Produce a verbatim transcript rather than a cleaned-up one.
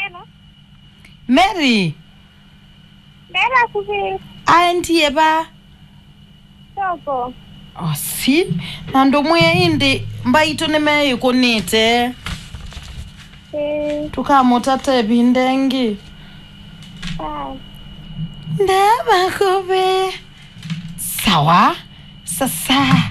Hello. Mary. Nela kufi. Auntie eba. Soko. Oh, si. Nando moya indi mbaito neme yukonite. Eh. Tuka motate bindengi. Ah. Ndaba kobe. Sawa. Sasa.